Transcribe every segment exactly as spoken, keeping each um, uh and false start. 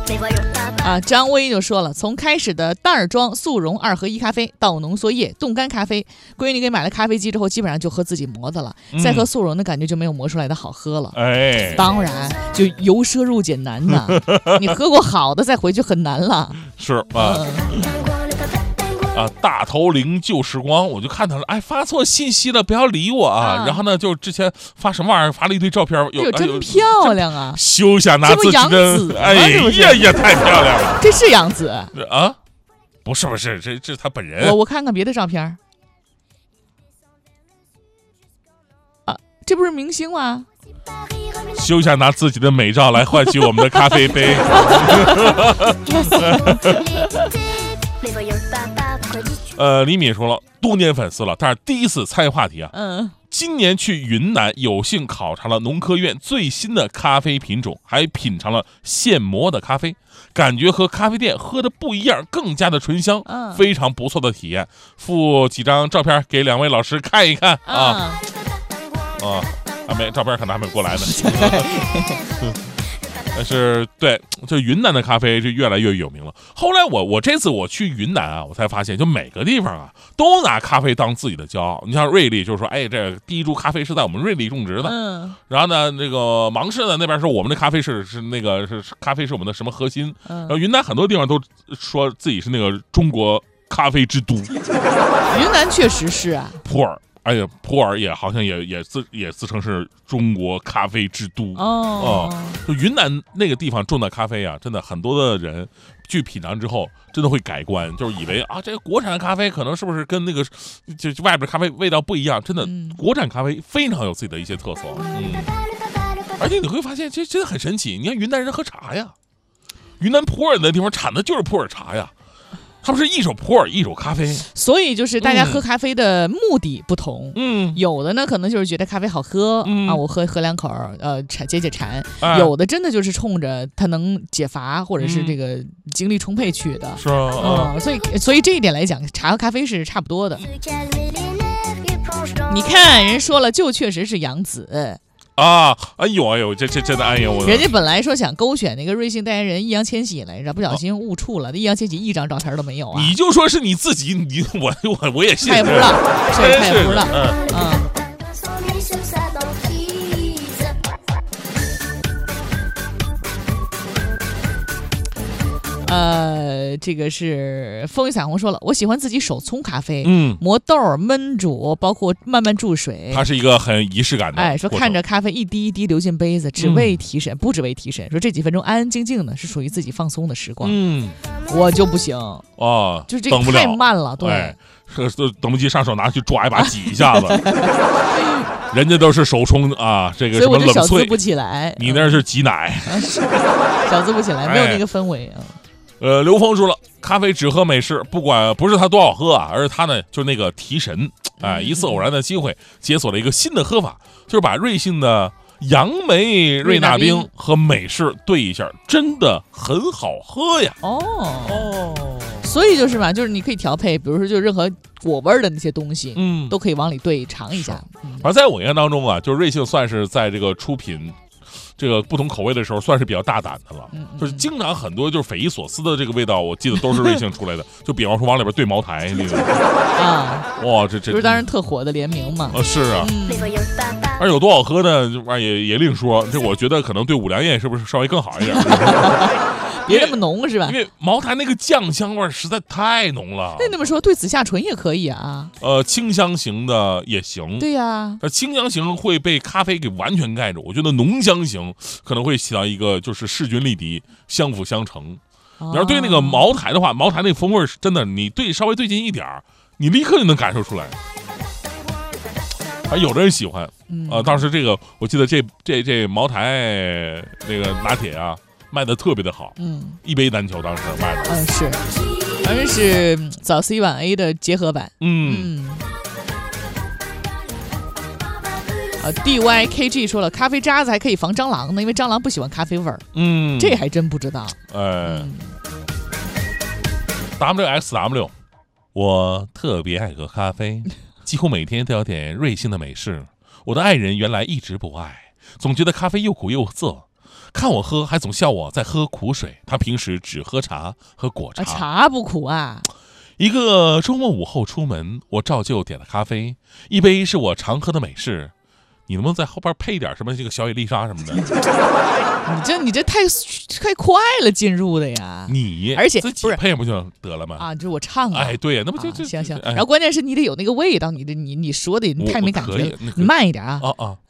啊，张威就说了，从开始的袋儿装速溶二合一咖啡到浓缩液、冻干咖啡，闺女给买了咖啡机之后，基本上就喝自己磨的了，嗯、再喝速溶的感觉就没有磨出来的好喝了。 哎， 当然，就由奢入俭难呐，你喝过好的再回去很难了。 是啊。嗯啊，大头灵旧时光，我就看到了，哎，发错信息了，不要理我啊！啊然后呢，就之前发什么玩意儿，发了一堆照片，有真漂亮啊！ 休想拿自己的，哎呀呀，太漂亮了！ 这是杨紫啊？不是不是，这这是他本人。 我我看看别的照片。啊，这不是明星吗？ 休想拿自己的美照来换取我们的咖啡杯。呃，李敏说了，多年粉丝了，但是第一次参与话题啊。嗯，今年去云南，有幸考察了农科院最新的咖啡品种，还品尝了现磨的咖啡，感觉和咖啡店喝的不一样，更加的醇香，嗯、非常不错的体验。附几张照片给两位老师看一看啊。嗯、啊，还没照片可能还没过来呢。但是对，就云南的咖啡就越来越有名了。后来我我这次我去云南啊，我才发现，就每个地方啊都拿咖啡当自己的骄傲。你像瑞丽，就是说，哎，这第一株咖啡是在我们瑞丽种植的。嗯。然后呢，那个芒市呢那边说我们的咖啡是是那个是咖啡是我们的什么核心。嗯。然后云南很多地方都说自己是那个中国咖啡之都。 云南确实是啊。 普洱。哎呀，普洱也好像也也自也自称是中国咖啡之都哦、嗯。就云南那个地方种的咖啡啊，真的很多的人去品尝之后，真的会改观，就是以为啊，这个国产咖啡可能是不是跟那个就外边咖啡味道不一样？真的，嗯、国产咖啡非常有自己的一些特色。嗯，而且你会发现，这真的很神奇。你看云南人喝茶呀，云南普洱那地方产的就是普洱茶呀。他们是一手普洱一手咖啡， 所以就是大家喝咖啡的目的不同。嗯，有的呢可能就是觉得咖啡好喝、嗯、啊，我喝喝两口，呃，解解馋、哎。有的真的就是冲着它能解乏或者是这个精力充沛去的。 是啊， 嗯，所以所以这一点来讲，茶和咖啡是差不多的。你看人说了，就确实是杨紫。 啊，哎呦哎呦，这这真的哎呦！ 人家本来说想勾选那个瑞幸代言人易烊千玺来着，不小心误触了，易烊千玺一张照片都没有啊！ 你就说是你自己，你我我我也信。 他也不知道，这他也不知道，嗯嗯。呃，这个是风雨彩虹说了，我喜欢自己手冲咖啡，嗯，磨豆焖煮，包括慢慢注水， 它是一个很仪式感的。 哎，说看着咖啡一滴一滴流进杯子，只为提神，嗯、不只为提神。说这几分钟安安静静的，是属于自己放松的时光。嗯，我就不行哦， 就是这个太慢了，对， 哎、等不及上手拿去抓一把挤一下子。人家都是手冲啊，这个什么冷萃， 所以我就小资不起来。 你那是挤奶， 嗯、小资不起来，没有那个氛围啊。哎呃，刘峰说了，咖啡只喝美式，不管不是它多好喝啊，而是它呢，就是那个提神。哎、呃，一次偶然的机会，解锁了一个新的喝法，就是把瑞幸的杨梅瑞纳冰和美式兑一下，真的很好喝呀。 哦哦，所以就是嘛，就是你可以调配，比如说就任何果味的那些东西，嗯，都可以往里兑尝一下。 嗯、而在我印象当中啊，就是瑞幸算是在这个出品这个不同口味的时候，算是比较大胆的了。嗯嗯，就是经常很多就是匪夷所思的这个味道，我记得都是瑞幸出来的。就比方说往里边兑茅台那个啊，哇，这这不是当时特火的联名嘛？ 啊，是啊。嗯、而有多好喝呢？也也另说。这我觉得可能对五粮液是不是稍微更好一点？ 别那么浓是吧？ 因为茅台那个酱香味实在太浓了。 那那么说对紫下醇也可以啊？ 呃，清香型的也行。 对呀、啊， 那清香型会被咖啡给完全盖住，我觉得浓香型可能会起到一个就是势均力敌、相辅相成。哦、你要对那个茅台的话，茅台那个风味是真的，你对稍微对近一点你立刻就能感受出来。还有的人喜欢，嗯、呃，当时这个我记得这这这茅台那个拿铁啊，卖的特别的好，嗯，一杯难求，当时卖的， 嗯是，反正是早 C 晚 A 的结合版，嗯。嗯啊 ，D Y K G 说了，咖啡渣子还可以防蟑螂呢，因为蟑螂不喜欢咖啡味儿。嗯，这还真不知道。哎、嗯、 ，W X W， 我特别爱喝咖啡，几乎每天都要点瑞幸的美式。我的爱人原来一直不爱，总觉得咖啡又苦又涩。 看我喝还总笑我在喝苦水，他平时只喝茶和果茶。 啊、茶不苦啊。 一个周末午后出门，我照旧点了咖啡，一杯是我常喝的美式。你能不能在后边配点什么这个小野丽莎什么的？ 你这你这太太快了进入的呀！ 你而且自己配不就得了吗？ 啊，就是我唱啊！ 哎，对呀，那不就就、 啊、 行行、 哎。 然后关键是你得有那个味道，你的你你说的你太没感觉了，你慢一点啊！ 啊啊！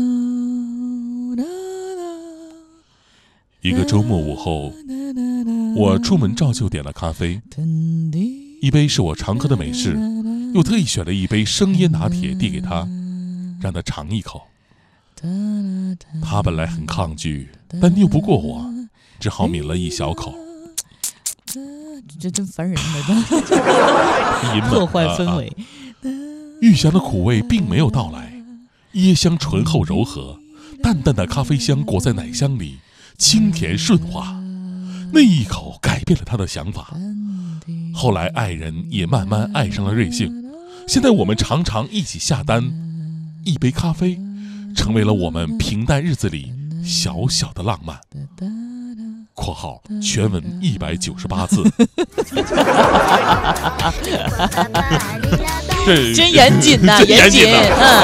一个周末午后，我出门照旧点了咖啡，一杯是我常喝的美式，又特意选了一杯生椰拿铁递给他，让他尝一口。他本来很抗拒，但拗不过我，只好抿了一小口。 这真烦人的，破坏氛围。 啊啊、玉香的苦味并没有到来，椰香醇厚柔和，淡淡的咖啡香裹在奶香里，清甜顺滑。那一口改变了他的想法。后来爱人也慢慢爱上了瑞幸，现在我们常常一起下单，一杯咖啡成为了我们平淡日子里小小的浪漫。括号全文一百九十八字。 这真严谨呐、啊，严谨。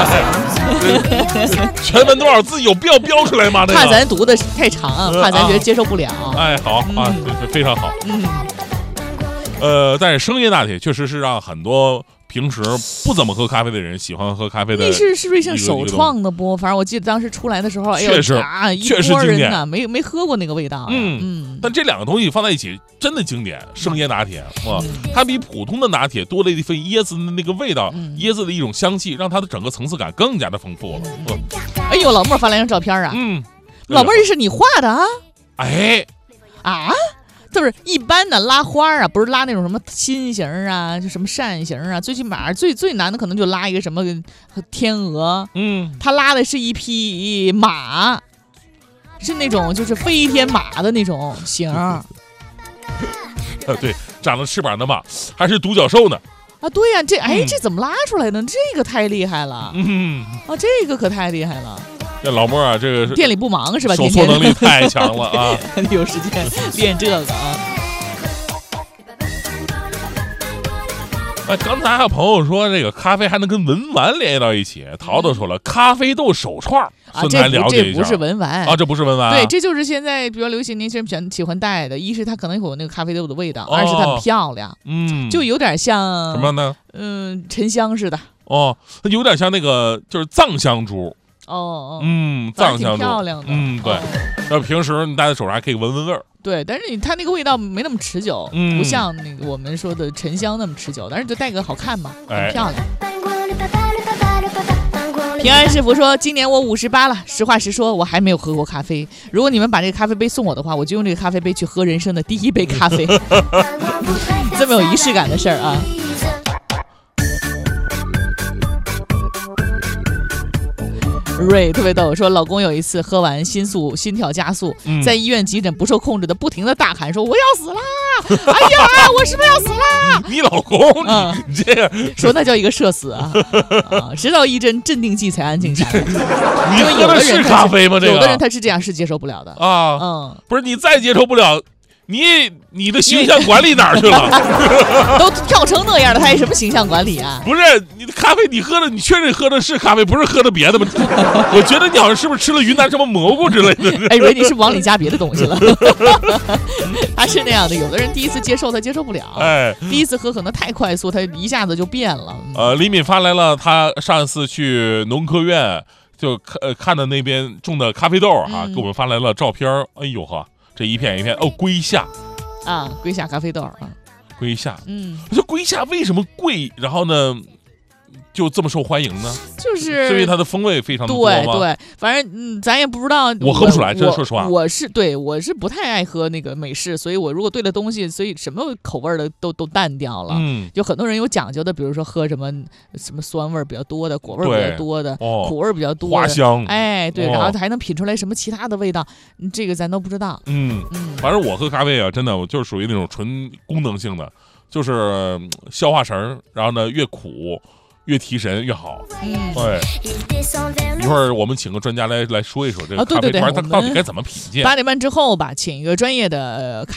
嗯，全文多少字有必要标出来吗？ 怕咱读的太长，怕咱觉得接受不了。 哎，好啊，对，非常好。 嗯。 呃，但是生椰拿铁确实是让很多平时不怎么喝咖啡的人喜欢喝咖啡的。 那是是瑞幸首创的不？反正我记得当时出来的时候，哎呦， 确实啊，一波人呐，没没喝过那个味道。 嗯嗯。但这两个东西放在一起真的经典，生椰拿铁哇，它比普通的拿铁多了一份椰子的那个味道，椰子的一种香气，让它的整个层次感更加的丰富了。嗯。 哎呦，老莫发来张照片啊！ 嗯， 老莫这是你画的啊？ 哎， 啊？就是一般的拉花啊，不是拉那种什么心形啊，就什么扇形啊，最起码最最难的可能就拉一个什么天鹅。 嗯， 他拉的是一匹马，是那种就是飞天马的那种形。 呃，对，长了翅膀的马，还是独角兽呢。 啊，对呀、啊，这哎，这怎么拉出来的？这个太厉害了。 嗯， 啊，这个可太厉害了。 这老莫啊，这个店里不忙是吧？ 手搓能力太强了啊！ 有时间练这个啊。 哎，刚才还有朋友说这个咖啡还能跟文玩联系到一起，淘淘说了，咖啡豆手串啊， 这了解这不是文玩啊，这不是文玩、啊， 对，这就是现在比较流行，年轻人比较喜欢戴的。一是它可能有那个咖啡豆的味道，哦、二是它很漂亮， 嗯， 就有点像什么呢？ 嗯，沉香似的。 哦，它有点像那个就是藏香珠。 哦哦， 嗯，藏香珠， 漂亮的。 嗯，对。那、哦、平时你戴在手上还可以闻闻味儿。 对，但是你它那个味道没那么持久，嗯、不像那个我们说的沉香那么持久。但是就戴个好看嘛，很漂亮。哎、平安师傅说：“今年我五十八了，实话实说，我还没有喝过咖啡。如果你们把这个咖啡杯送我的话，我就用这个咖啡杯去喝人生的第一杯咖啡。这么有仪式感的事儿啊！”瑞特别逗，说老公有一次喝完心速心跳加速、嗯，在医院急诊不受控制的不停的大喊说我要死啦！哎呀，我是不是要死啦？ 你老公，嗯、你这样说那叫一个社死啊！啊，直到一针镇定剂才安静下来。 因为有的人是咖啡吗？这个有的人他是这样是接受不了的啊。 嗯， 不是你再接受不了。你你的形象管理哪儿去了？都跳成那样了，还有什么形象管理啊？ 不是你的咖啡，你喝的，你确认喝的是咖啡，不是喝的别的吗？我觉得你好像是不是吃了云南什么蘑菇之类的？ 哎，以为你是往里加别的东西了。他是那样的，有的人第一次接受他接受不了，哎，第一次喝可能太快速，他一下子就变了。 呃，李敏发来了，他上次去农科院就看、呃、看的那边种的咖啡豆啊，嗯、给我们发来了照片。哎呦呵。这一片一片哦，龟夏啊，龟夏咖啡豆啊， 龟夏， 嗯， 我说龟夏为什么贵？然后呢，就这么受欢迎呢？ 就是因为它的风味非常的多吗？ 对对，反正嗯，咱也不知道。 我喝不出来，真的说实话。 我是对我是不太爱喝那个美式，所以我如果对了东西，所以什么口味的都都淡掉了。嗯，就很多人有讲究的，比如说喝什么什么酸味比较多的，果味比较多的， 哦、 苦味比较多的， 花香。 哎，对， 哦、 然后还能品出来什么其他的味道，这个咱都不知道。 嗯嗯，反正我喝咖啡啊，真的我就是属于那种纯功能性的，就是消化神儿，然后呢越苦。 越提神越好。嗯，对。一会儿我们请个专家来来说一说这个咖啡团它到底该怎么品鉴。 八点半之后吧，请一个专业的。呃